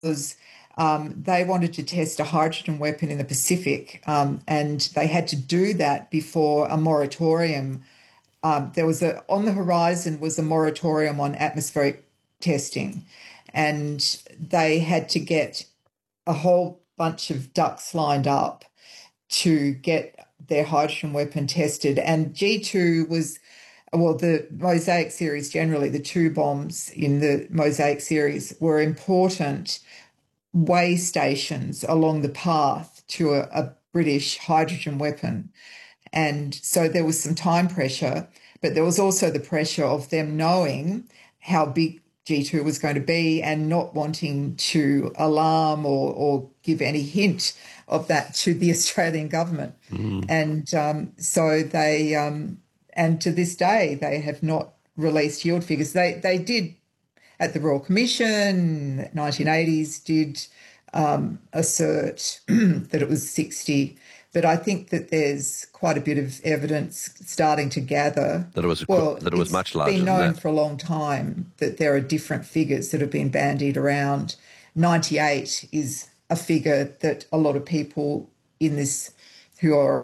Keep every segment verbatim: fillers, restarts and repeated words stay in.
was um, they wanted to test a hydrogen weapon in the Pacific, um, and they had to do that before a moratorium. Um, there was a on the horizon was a moratorium on atmospheric testing, and they had to get a whole bunch of ducks lined up to get their hydrogen weapon tested. And G two was, well, the Mosaic series generally, the two bombs in the Mosaic series were important way stations along the path to a, a British hydrogen weapon. And so there was some time pressure, but there was also the pressure of them knowing how big G two was going to be and not wanting to alarm or, or give any hint of that to the Australian government. Mm. And um, so they, um, and to this day, they have not released yield figures. They they did at the Royal Commission, nineteen eighties, did um, assert that it was sixty. But I think that there's quite a bit of evidence starting to gather that it was well, that it was much larger. It's been than known that. for a long time that there are different figures that have been bandied around. ninety-eight is a figure that a lot of people in this who are.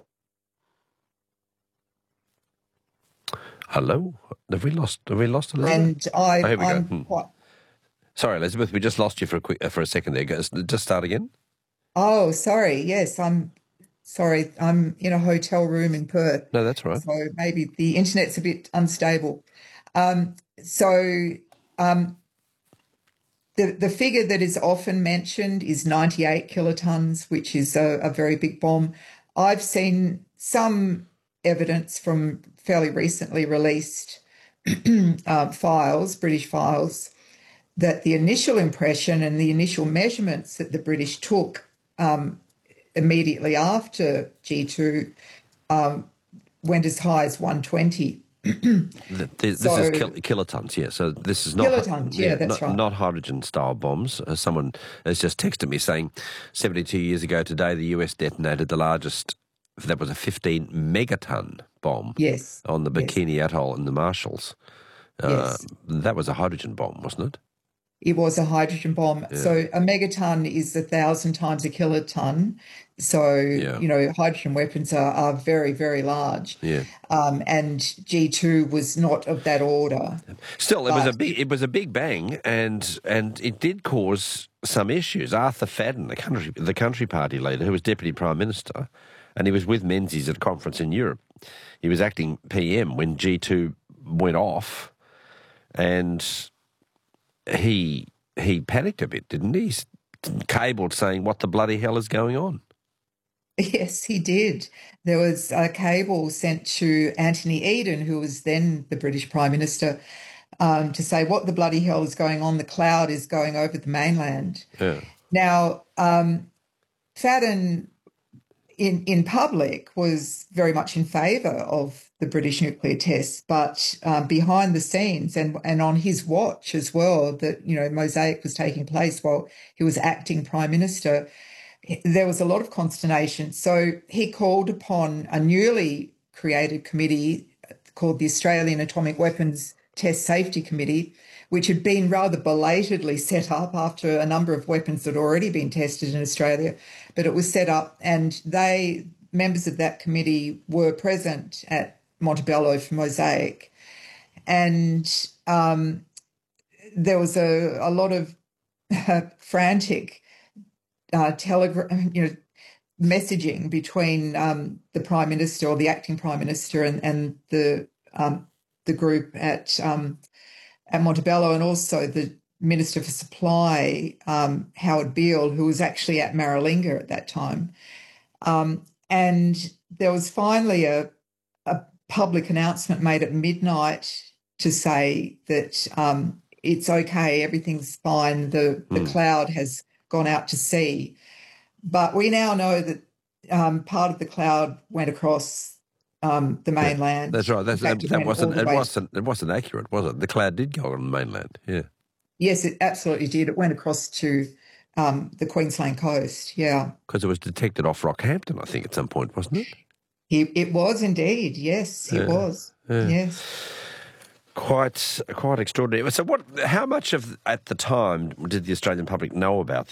Hello, have we lost? Have we lost Elizabeth? And I, oh, here we I'm go. Hmm. quite. Sorry, Elizabeth, we just lost you for a quick uh, for a second there. Go, just start again. Oh, sorry. Yes, I'm sorry. I'm in a hotel room in Perth. No, that's right. So maybe the internet's a bit unstable. Um, so um, the the figure that is often mentioned is ninety-eight kilotons, which is a, a very big bomb. I've seen some evidence from fairly recently released uh, files, British files, that the initial impression and the initial measurements that the British took um, immediately after G two um, went as high as one twenty. this this so, is kil- kilotons, yeah. So this is not kilotons, yeah, yeah that's not, right. Not hydrogen-style bombs. Uh, someone has just texted me saying, seventy-two years ago today, the U S detonated the largest. That was a fifteen megaton bomb. Yes. On the Bikini yes. Atoll in the Marshalls. Uh, yes. That was a hydrogen bomb, wasn't it? It was a hydrogen bomb. Yeah. So a megaton is a thousand times a kiloton. So, yeah. you know, hydrogen weapons are, are very, very large. Yeah. Um, and G two was not of that order. Still, it was a big it was a big bang, and and it did cause some issues. Arthur Fadden, the country the country party leader, who was Deputy Prime Minister, and he was with Menzies at a conference in Europe. He was acting P M when G two went off, and he he panicked a bit, didn't he? He's cabled saying, "What the bloody hell is going on?" Yes, he did. There was a cable sent to Anthony Eden, who was then the British Prime Minister, um, to say, what the bloody hell is going on? The cloud is going over the mainland. Yeah. Now, um, Fadden in, in public was very much in favour of the British nuclear tests, but um, behind the scenes and, and on his watch as well, that, you know, Mosaic was taking place while he was acting Prime Minister, there was a lot of consternation. So he called upon a newly created committee called the Australian Atomic Weapons Test Safety Committee, which had been rather belatedly set up after a number of weapons had already been tested in Australia. But it was set up, and they, members of that committee, were present at Montebello for Mosaic. And um, there was a, a lot of frantic Uh, telegram, you know, messaging between um, the Prime Minister or the acting Prime Minister and, and the um, the group at um, at Montebello, and also the Minister for Supply, um, Howard Beale, who was actually at Maralinga at that time. Um, and there was finally a, a public announcement made at midnight to say that um, it's okay, everything's fine, the, the mm. cloud has gone out to sea. But we now know that um, part of the cloud went across um, the mainland. Yeah, that's right. That's, fact, that that wasn't it, way. wasn't it wasn't accurate, was it? The cloud did go on the mainland. Yeah. Yes, it absolutely did. It went across to um, the Queensland coast. Yeah. Because it was detected off Rockhampton, I think, at some point, wasn't it? It, it was indeed. Yes, it yeah. was. Yeah. Yes. Quite, quite extraordinary. So, what? How much of at the time did the Australian public know about this?